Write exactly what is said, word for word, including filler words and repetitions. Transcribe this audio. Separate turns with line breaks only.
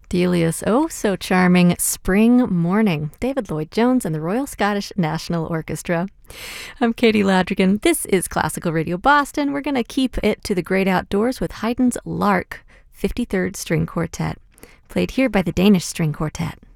Delia's oh so charming Spring Morning, David Lloyd-Jones and the Royal Scottish National Orchestra. I'm Katie Ladrigan. This is Classical Radio Boston. We're going to keep it to the great outdoors with Haydn's Lark, fifty-third String Quartet, played here by the Danish String Quartet.